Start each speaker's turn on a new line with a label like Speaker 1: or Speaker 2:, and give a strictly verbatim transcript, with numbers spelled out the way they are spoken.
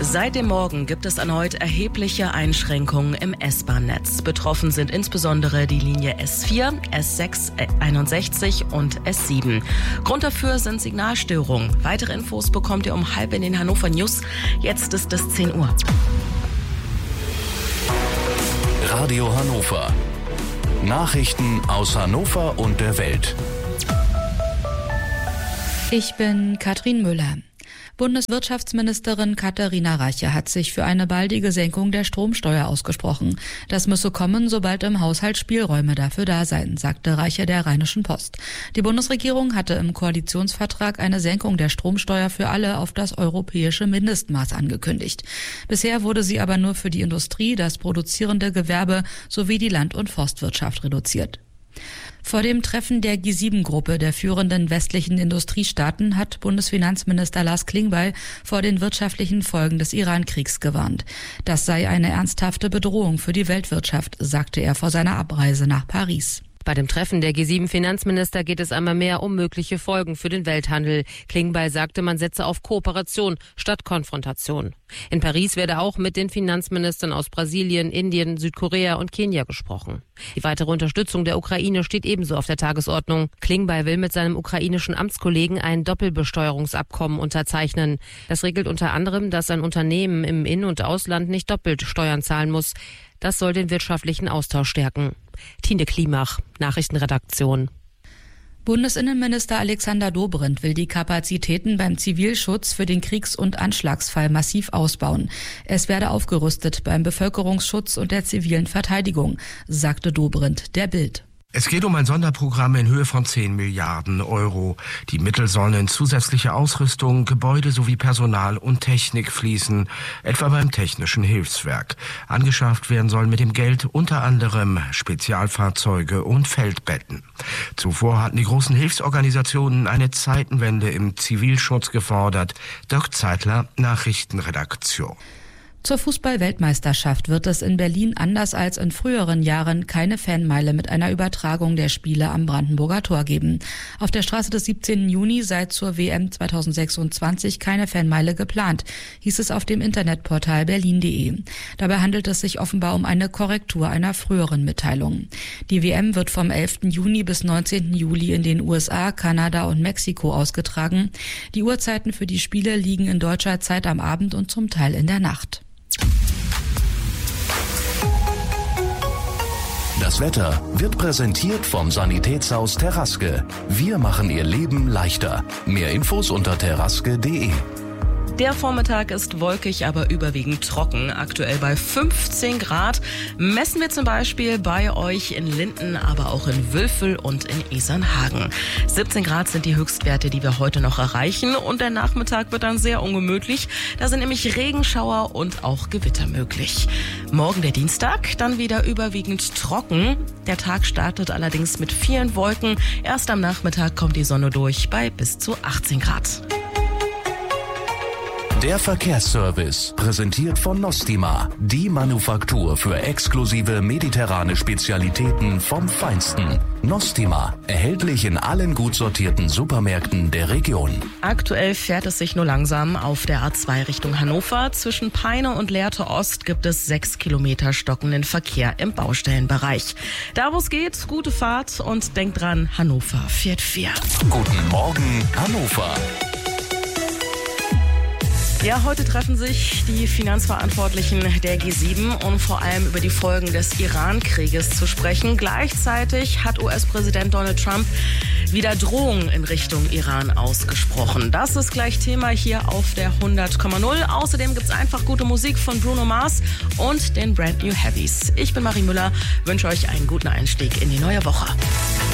Speaker 1: Seit dem Morgen gibt es erneut erhebliche Einschränkungen im S-Bahn-Netz. Betroffen sind insbesondere die Linie S vier, S sechs, einundsechzig und S sieben. Grund dafür sind Signalstörungen. Weitere Infos bekommt ihr um halb in den Hannover News. Jetzt ist es zehn Uhr.
Speaker 2: Radio Hannover. Nachrichten aus Hannover und der Welt.
Speaker 3: Ich bin Katrin Müller. Bundeswirtschaftsministerin Katharina Reiche hat sich für eine baldige Senkung der Stromsteuer ausgesprochen. Das müsse kommen, sobald im Haushalt Spielräume dafür da seien, sagte Reiche der Rheinischen Post. Die Bundesregierung hatte im Koalitionsvertrag eine Senkung der Stromsteuer für alle auf das europäische Mindestmaß angekündigt. Bisher wurde sie aber nur für die Industrie, das produzierende Gewerbe sowie die Land- und Forstwirtschaft reduziert. Vor dem Treffen der G sieben Gruppe der führenden westlichen Industriestaaten hat Bundesfinanzminister Lars Klingbeil vor den wirtschaftlichen Folgen des Iran-Kriegs gewarnt. Das sei eine ernsthafte Bedrohung für die Weltwirtschaft, sagte er vor seiner Abreise nach Paris.
Speaker 4: Bei dem Treffen der G sieben Finanzminister geht es einmal mehr um mögliche Folgen für den Welthandel. Klingbeil sagte, man setze auf Kooperation statt Konfrontation. In Paris werde auch mit den Finanzministern aus Brasilien, Indien, Südkorea und Kenia gesprochen. Die weitere Unterstützung der Ukraine steht ebenso auf der Tagesordnung. Klingbeil will mit seinem ukrainischen Amtskollegen ein Doppelbesteuerungsabkommen unterzeichnen. Das regelt unter anderem, dass ein Unternehmen im In- und Ausland nicht doppelt Steuern zahlen muss. Das soll den wirtschaftlichen Austausch stärken. Tine Klimach, Nachrichtenredaktion.
Speaker 3: Bundesinnenminister Alexander Dobrindt will die Kapazitäten beim Zivilschutz für den Kriegs- und Anschlagsfall massiv ausbauen. Es werde aufgerüstet beim Bevölkerungsschutz und der zivilen Verteidigung, sagte Dobrindt der Bild.
Speaker 5: Es geht um ein Sonderprogramm in Höhe von zehn Milliarden Euro. Die Mittel sollen in zusätzliche Ausrüstung, Gebäude sowie Personal und Technik fließen, etwa beim Technischen Hilfswerk. Angeschafft werden sollen mit dem Geld unter anderem Spezialfahrzeuge und Feldbetten. Zuvor hatten die großen Hilfsorganisationen eine Zeitenwende im Zivilschutz gefordert. Dirk Zeitler, Nachrichtenredaktion.
Speaker 3: Zur Fußball-Weltmeisterschaft wird es in Berlin anders als in früheren Jahren keine Fanmeile mit einer Übertragung der Spiele am Brandenburger Tor geben. Auf der Straße des siebzehnten Juni sei zur W M zweitausendsechsundzwanzig keine Fanmeile geplant, hieß es auf dem Internetportal berlin punkt de. Dabei handelt es sich offenbar um eine Korrektur einer früheren Mitteilung. Die W M wird vom elften Juni bis neunzehnten Juli in den U S A, Kanada und Mexiko ausgetragen. Die Uhrzeiten für die Spiele liegen in deutscher Zeit am Abend und zum Teil in der Nacht.
Speaker 2: Das Wetter wird präsentiert vom Sanitätshaus Teraske. Wir machen Ihr Leben leichter. Mehr Infos unter teraske punkt de.
Speaker 1: Der Vormittag ist wolkig, aber überwiegend trocken. Aktuell bei fünfzehn Grad. Messen wir zum Beispiel bei euch in Linden, aber auch in Wülfel und in Isernhagen. siebzehn Grad sind die Höchstwerte, die wir heute noch erreichen. Und der Nachmittag wird dann sehr ungemütlich. Da sind nämlich Regenschauer und auch Gewitter möglich. Morgen der Dienstag, dann wieder überwiegend trocken. Der Tag startet allerdings mit vielen Wolken. Erst am Nachmittag kommt die Sonne durch bei bis zu achtzehn Grad.
Speaker 2: Der Verkehrsservice, präsentiert von Nostima, die Manufaktur für exklusive mediterrane Spezialitäten vom Feinsten. Nostima, erhältlich in allen gut sortierten Supermärkten der Region.
Speaker 1: Aktuell fährt es sich nur langsam auf der A zwei Richtung Hannover. Zwischen Peine und Lehrte Ost gibt es sechs Kilometer stockenden Verkehr im Baustellenbereich. Da wo es geht, gute Fahrt und denkt dran, Hannover fährt fair.
Speaker 2: Guten Morgen, Hannover.
Speaker 1: Ja, heute treffen sich die Finanzverantwortlichen der G sieben, um vor allem über die Folgen des Iran-Krieges zu sprechen. Gleichzeitig hat U S-Präsident Donald Trump wieder Drohungen in Richtung Iran ausgesprochen. Das ist gleich Thema hier auf der hundert Komma null. Außerdem gibt's einfach gute Musik von Bruno Mars und den Brand New Heavies. Ich bin Marie Müller, wünsche euch einen guten Einstieg in die neue Woche.